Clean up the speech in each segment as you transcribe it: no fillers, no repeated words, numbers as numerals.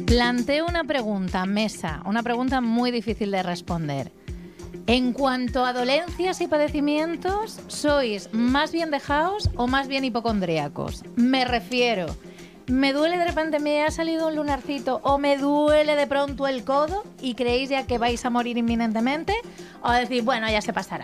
Planteo una pregunta, mesa, una pregunta muy difícil de responder. En cuanto a dolencias y padecimientos, ¿sois más bien dejaos o más bien hipocondríacos? Me refiero, ¿me duele de repente, me ha salido un lunarcito o me duele de pronto el codo y creéis ya que vais a morir inminentemente? ¿O decís, bueno, ya se pasará?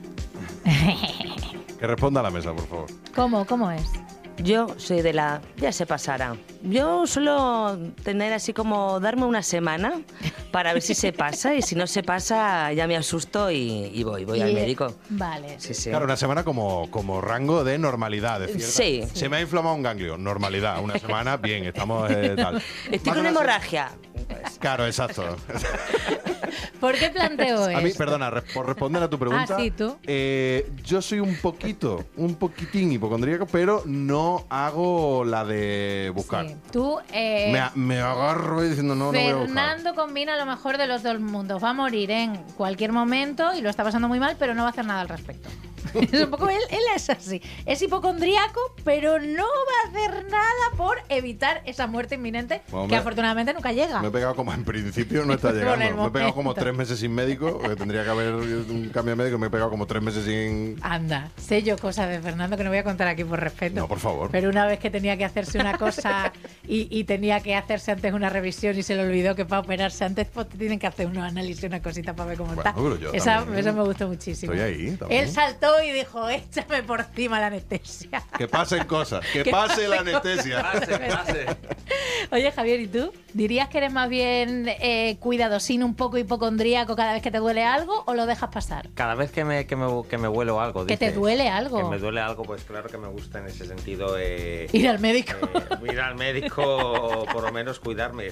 Que responda a la mesa, por favor. ¿Cómo es? Yo soy de la... ya se pasará. Yo suelo tener así como darme una semana para ver si se pasa, y si no se pasa ya me asusto y voy al médico. Vale. Sí. Claro, una semana como rango de normalidad, es cierto. Sí. Se me ha inflamado un ganglio, normalidad. Una semana, bien, estamos tal. Estoy con hemorragia. Claro, exacto. ¿Por qué planteo A mí, esto? perdona, por responder a tu pregunta. Ah, sí, tú. Yo soy un poquitín hipocondríaco, pero no hago la de buscar. Sí. Tú, Me agarro y diciendo no voy a buscar. Fernando combina lo mejor de los dos mundos. Va a morir en cualquier momento y lo está pasando muy mal, pero no va a hacer nada al respecto. Es un poco él es así. Es hipocondríaco, pero no va a hacer nada por evitar esa muerte inminente, que afortunadamente nunca llega. Me he pegado como, en principio no está llegando. Me he pegado como 3 meses sin médico, que tendría que haber un cambio de médico. Me he pegado como 3 meses sin... Anda, sé yo cosas de Fernando que no voy a contar aquí por respeto. No, por favor. Pero una vez que tenía que hacerse una cosa y tenía que hacerse antes una revisión y se le olvidó que para operarse antes pues tienen que hacer unos análisis, una cosita para ver cómo Bueno, está. pero yo Eso también me gustó muchísimo. estoy ahí también. Él saltó y dijo, échame por encima la anestesia. Que pasen cosas, que pase la anestesia. Pase. Oye, Javier, ¿y tú? ¿Dirías que eres más bien cuidadosín, un poco hipocondríaco cada vez que te duele algo o lo dejas pasar? Cada vez que me huelo algo. ¿Que te duele algo? Que me duele algo, pues claro que me gusta en ese sentido. Ir al médico. Ir al médico o por lo menos cuidarme.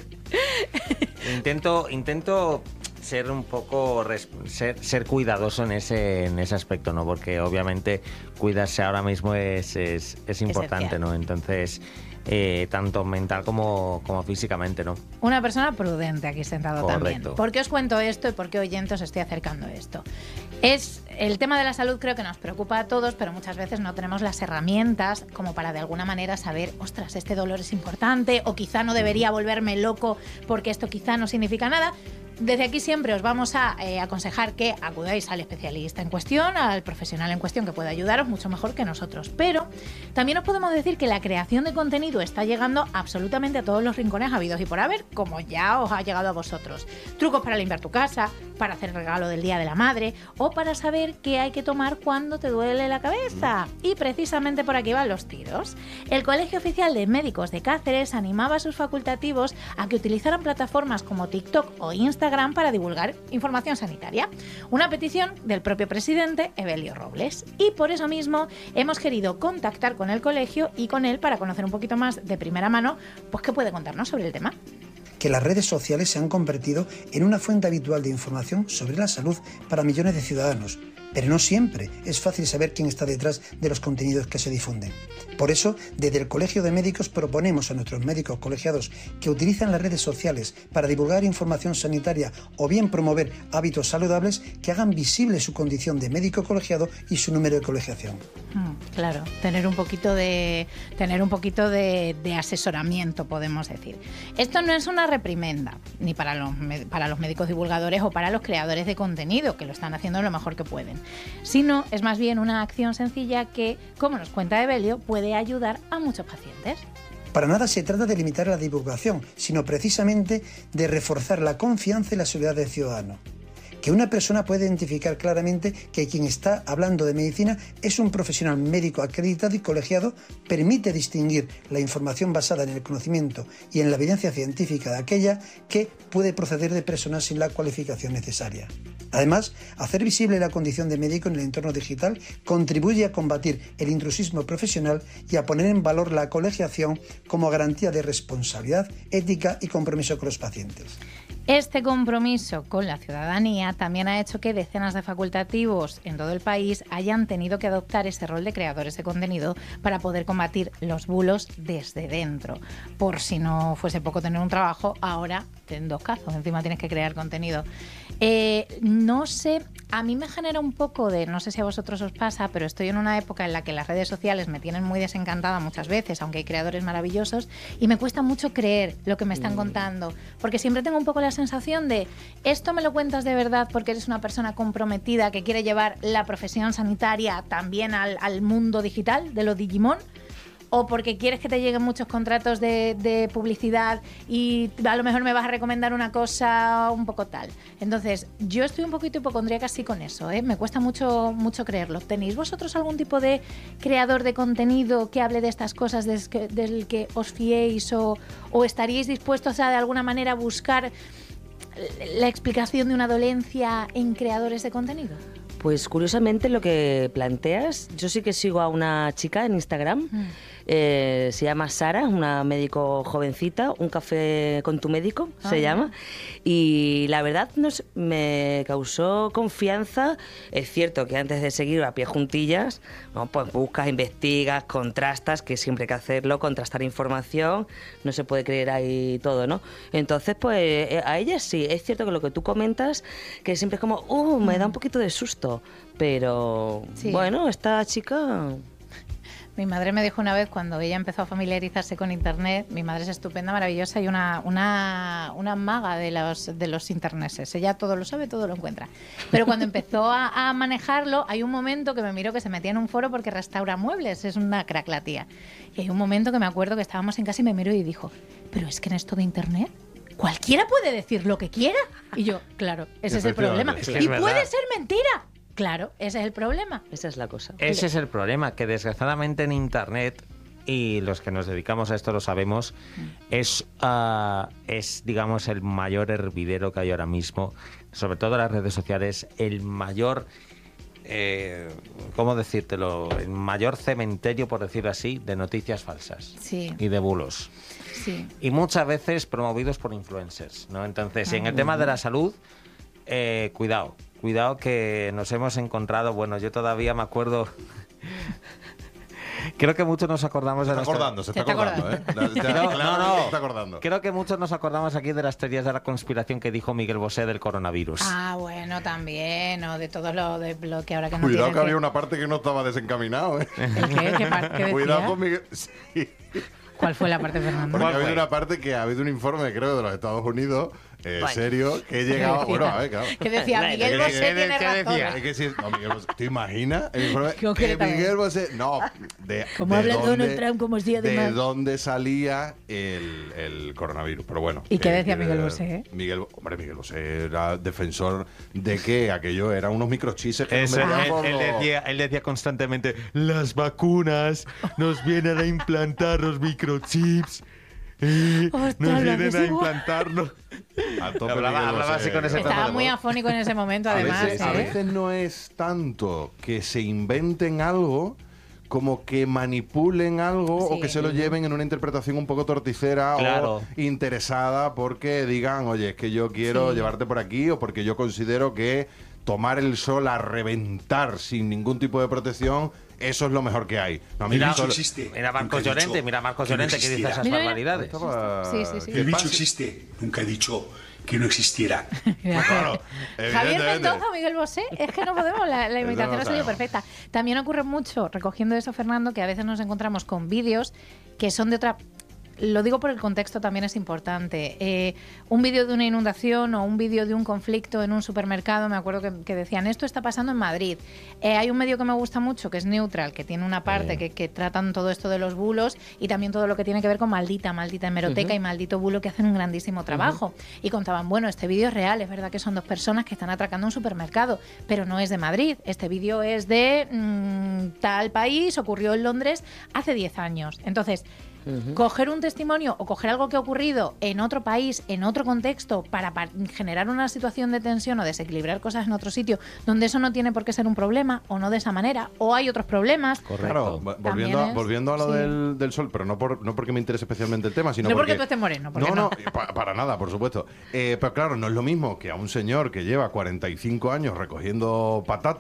Intento ser un poco ser cuidadoso en ese aspecto, ¿no? Porque obviamente cuidarse ahora mismo es importante, ¿no? Entonces, tanto mental como físicamente, ¿no? Una persona prudente aquí sentado. Correcto. También. ¿Por qué os cuento esto y por qué, oyentes, os estoy acercando esto? El tema de la salud creo que nos preocupa a todos, pero muchas veces no tenemos las herramientas como para de alguna manera saber, ostras, este dolor es importante o quizá no debería volverme loco porque esto quizá no significa nada. Desde aquí siempre os vamos a aconsejar que acudáis al especialista en cuestión, al profesional en cuestión que pueda ayudaros mucho mejor que nosotros. Pero también os podemos decir que la creación de contenido está llegando absolutamente a todos los rincones habidos y por haber, como ya os ha llegado a vosotros. Trucos para limpiar tu casa, para hacer el regalo del Día de la Madre o para saber qué hay que tomar cuando te duele la cabeza. Y precisamente por aquí van los tiros. El Colegio Oficial de Médicos de Cáceres animaba a sus facultativos a que utilizaran plataformas como TikTok o Instagram para divulgar información sanitaria. Una petición del propio presidente, Evelio Robles. Y por eso mismo hemos querido contactar con el colegio y con él para conocer un poquito más de primera mano, pues qué puede contarnos sobre el tema. Que las redes sociales se han convertido en una fuente habitual de información sobre la salud para millones de ciudadanos, pero no siempre es fácil saber quién está detrás de los contenidos que se difunden. Por eso, desde el Colegio de Médicos proponemos a nuestros médicos colegiados que utilizan las redes sociales para divulgar información sanitaria o bien promover hábitos saludables que hagan visible su condición de médico colegiado y su número de colegiación. Claro, tener un poquito de asesoramiento, podemos decir. Esto no es una reprimenda, ni para los médicos divulgadores o para los creadores de contenido, que lo están haciendo lo mejor que pueden, sino es más bien una acción sencilla que, como nos cuenta Evelio, puede ayudar a muchos pacientes. Para nada se trata de limitar la divulgación, sino precisamente de reforzar la confianza y la seguridad del ciudadano. Que una persona puede identificar claramente que quien está hablando de medicina es un profesional médico acreditado y colegiado permite distinguir la información basada en el conocimiento y en la evidencia científica de aquella que puede proceder de personas sin la cualificación necesaria. Además, hacer visible la condición de médico en el entorno digital contribuye a combatir el intrusismo profesional y a poner en valor la colegiación como garantía de responsabilidad, ética y compromiso con los pacientes. Este compromiso con la ciudadanía también ha hecho que decenas de facultativos en todo el país hayan tenido que adoptar ese rol de creadores de contenido para poder combatir los bulos desde dentro. Por si no fuese poco tener un trabajo, ahora en 2 casos, encima tienes que crear contenido. No sé, a mí me genera un poco de, no sé si a vosotros os pasa, pero estoy en una época en la que las redes sociales me tienen muy desencantada muchas veces, aunque hay creadores maravillosos, y me cuesta mucho creer lo que me están contando, porque siempre tengo un poco la sensación de, esto me lo cuentas de verdad porque eres una persona comprometida que quiere llevar la profesión sanitaria también al mundo digital de los Digimon, o porque quieres que te lleguen muchos contratos de publicidad y a lo mejor me vas a recomendar una cosa un poco tal. Entonces, yo estoy un poquito hipocondríaca así con eso, ¿eh? Me cuesta mucho creerlo. ¿Tenéis vosotros algún tipo de creador de contenido que hable de estas cosas del que os fiéis o estaríais dispuestos a de alguna manera buscar la explicación de una dolencia en creadores de contenido? Pues curiosamente lo que planteas, yo sí que sigo a una chica en Instagram, se llama Sara, una médico jovencita, Un café con tu médico se llama, y la verdad me causó confianza. Es cierto que antes de seguir a pie juntillas, ¿no? Pues buscas, investigas, contrastas, que siempre hay que hacerlo, contrastar información, no se puede creer ahí todo, ¿no? Entonces, pues a ella sí, es cierto que lo que tú comentas, que siempre es como, me da un poquito de susto, pero sí. Bueno, esta chica... Mi madre me dijo una vez, cuando ella empezó a familiarizarse con Internet, mi madre es estupenda, maravillosa y una maga de los interneses. Ella todo lo sabe, todo lo encuentra. Pero cuando empezó a manejarlo, hay un momento que me miró que se metía en un foro porque restaura muebles, es una crack la tía. Y hay un momento que me acuerdo que estábamos en casa y me miró y dijo, pero es que en esto de Internet cualquiera puede decir lo que quiera. Y yo, claro, ese es el problema. Y puede ser mentira. Claro, ese es el problema. Esa es la cosa. Ese es el problema, que desgraciadamente en Internet, y los que nos dedicamos a esto lo sabemos, es digamos, el mayor hervidero que hay ahora mismo, sobre todo en las redes sociales, el mayor, ¿cómo decírtelo? El mayor cementerio, por decirlo así, de noticias falsas y de bulos. Sí. Y muchas veces promovidos por influencers, ¿no? Entonces, en el tema de la salud, Cuidado que nos hemos encontrado, bueno, yo todavía me acuerdo, creo que muchos nos acordamos de Se está acordando, ¿eh? Se está acordando. Creo que muchos nos acordamos aquí de las teorías de la conspiración que dijo Miguel Bosé del coronavirus. Ah, bueno, también, o de todo lo que ahora que no Cuidado tiene que había una parte que no estaba desencaminado, ¿eh? ¿El qué? ¿Qué decía? Cuidado con Miguel... Sí. ¿Cuál fue la parte, Fernando? Porque ha habido una parte que ha habido un informe, creo, de los Estados Unidos, serio, que llegaba... Bueno, a ver, claro. Que decía, Miguel Bosé tiene razón. Es que si, no, Miguel Bosé, ¿te imaginas? El informe que Miguel Bosé... No, como habla Donald Trump, como si de dónde salía el coronavirus. Pero bueno. ¿Y qué decía Miguel Bosé? Miguel Bosé era defensor de que aquello eran unos microchips que él decía constantemente, las vacunas nos vienen a implantar los microchips. Nos vienen a implantarnos. Hablaba así con ese tono. Estaba muy afónico en ese momento, además. A veces no es tanto que se inventen algo como que manipulen algo o que se lo lleven en una interpretación un poco torticera o interesada porque digan, oye, es que yo quiero llevarte por aquí o porque yo considero que tomar el sol a reventar sin ningún tipo de protección, eso es lo mejor que hay. No, mira Marcos Llorente, que dice esas barbaridades. El bicho existe, nunca he dicho que no existiera. Claro, Javier Mendoza o Miguel Bosé, es que no podemos, la imitación ha salido perfecta. También ocurre mucho, recogiendo eso, Fernando, que a veces nos encontramos con vídeos que son de otra... Lo digo por el contexto, también es importante. Un vídeo de una inundación o un vídeo de un conflicto en un supermercado, me acuerdo que decían, esto está pasando en Madrid. Hay un medio que me gusta mucho, que es Neutral, que tiene una parte que tratan todo esto de los bulos y también todo lo que tiene que ver con Maldita Hemeroteca y Maldito Bulo, que hacen un grandísimo trabajo. Y contaban, bueno, este vídeo es real, es verdad que son 2 personas que están atracando un supermercado, pero no es de Madrid. Este vídeo es de tal país, ocurrió en Londres hace 10 años. Entonces, coger un testimonio o coger algo que ha ocurrido en otro país, en otro contexto, para generar una situación de tensión o desequilibrar cosas en otro sitio, donde eso no tiene por qué ser un problema, o no de esa manera, o hay otros problemas. Correcto. Claro, volviendo a lo del sol, pero no porque me interese especialmente el tema, sino porque tú estés moreno. No, para nada, por supuesto. Pero claro, no es lo mismo que a un señor que lleva 45 años recogiendo patata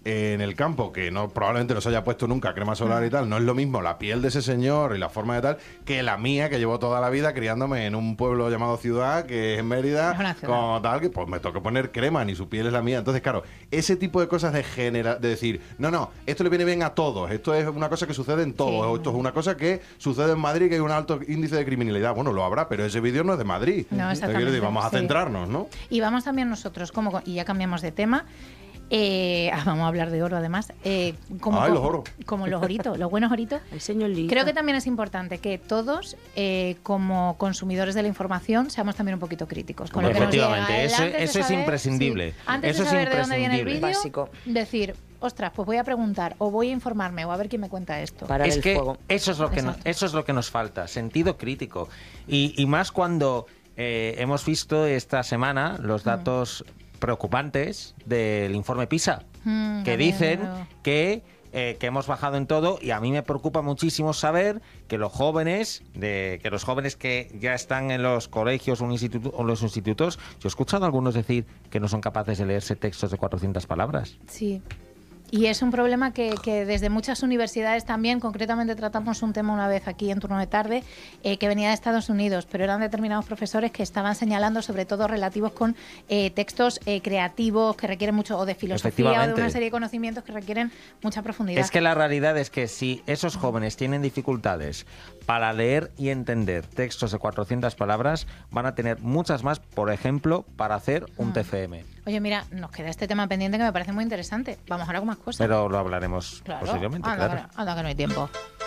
en el campo, que no probablemente no se haya puesto nunca crema solar y tal, no es lo mismo la piel de ese señor y la forma de tal que la mía, que llevo toda la vida criándome en un pueblo llamado Ciudad, que es en Mérida, como tal, que pues me toca poner crema, ni su piel es la mía. Entonces, claro, ese tipo de cosas de decir, no, esto le viene bien a todos, esto es una cosa que sucede en todos, esto es una cosa que sucede en Madrid, que hay un alto índice de criminalidad. Bueno, lo habrá, pero ese vídeo no es de Madrid. No, exactamente. Vamos a centrarnos, ¿no? Y vamos también nosotros, y ya cambiamos de tema, vamos a hablar de oro además, los oros. Como los oritos, los buenos oritos. Creo que también es importante que todos, como consumidores de la información, seamos también un poquito críticos. Con lo que nos llega. Eso es imprescindible. Sí, antes de saber de dónde viene el vídeo, decir, ostras, pues voy a preguntar o voy a informarme o a ver quién me cuenta esto. Es que eso es lo que nos falta, sentido crítico. Y más cuando hemos visto esta semana los datos preocupantes del informe PISA, que dicen que hemos bajado en todo, y a mí me preocupa muchísimo saber que los jóvenes que ya están en los colegios o los institutos, yo he escuchado a algunos decir que no son capaces de leerse textos de 400 palabras. Sí. Y es un problema que desde muchas universidades también, concretamente tratamos un tema una vez aquí en Turno de Tarde, que venía de Estados Unidos, pero eran determinados profesores que estaban señalando, sobre todo relativos con textos creativos que requieren mucho, o de filosofía, o de una serie de conocimientos que requieren mucha profundidad. Es que la realidad es que si esos jóvenes tienen dificultades para leer y entender textos de 400 palabras, van a tener muchas más, por ejemplo, para hacer un TFM. Oye, mira, nos queda este tema pendiente que me parece muy interesante. Vamos ahora con más cosas. Pero lo hablaremos posiblemente, claro. Anda, que no hay tiempo.